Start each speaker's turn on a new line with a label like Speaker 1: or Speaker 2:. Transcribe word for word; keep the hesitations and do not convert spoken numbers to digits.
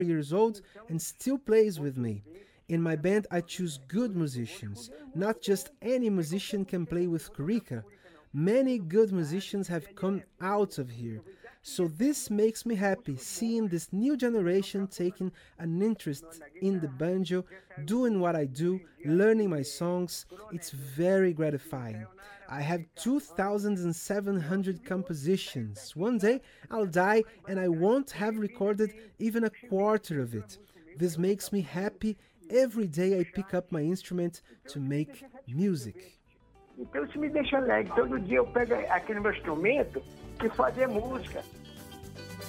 Speaker 1: years old and still plays with me. In my band, I choose good musicians. Not just any musician can play with Corica. Many good musicians have come out of here. So this makes me happy seeing this new generation taking an interest in the banjo, doing what I do, learning my songs. It's very gratifying. I have two thousand seven hundred compositions. One day I'll die and I won't have recorded even a quarter of it. This makes me happy every day I pick up my instrument to make music.
Speaker 2: Então isso me deixa alegre. Todo dia eu pego aquele meu instrumento e fazer música.